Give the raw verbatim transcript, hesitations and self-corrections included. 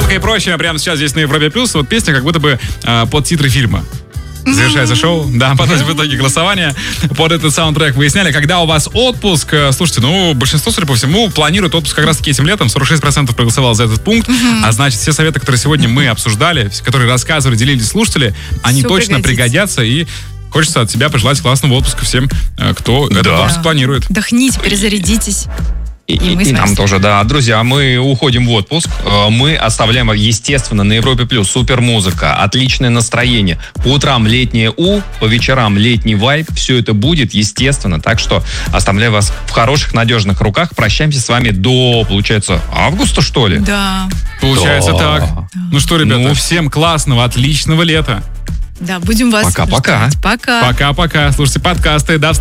Музыка и прочее прямо сейчас здесь на Европе Плюс. Вот песня как будто бы э, под титры фильма. Завершается шоу. Да, потом в итоге голосования под этот саундтрек выясняли, когда у вас отпуск. Слушайте, ну, большинство, судя по всему, планирует отпуск как раз-таки этим летом. сорок шесть процентов проголосовало за этот пункт. Uh-huh. А значит, все советы, которые сегодня мы обсуждали, которые рассказывали, делились слушатели, они Все точно пригодятся. И хочется от себя пожелать классного отпуска всем, кто да. этот отпуск планирует. Вдохните, перезарядитесь. И, и, и нам тоже, да. Друзья, мы уходим в отпуск. Мы оставляем, естественно, на Европе Плюс супер музыка, отличное настроение. По утрам летнее У, по вечерам летний вайб. Все это будет, естественно. Так что оставляю вас в хороших, надежных руках. Прощаемся с вами до, получается, августа, что ли? Да. Получается да. так. Да. Ну что, ребята, ну, всем классного, отличного лета. Да, будем вас Пока-пока. ждать. Пока. Пока-пока. Слушайте подкасты. До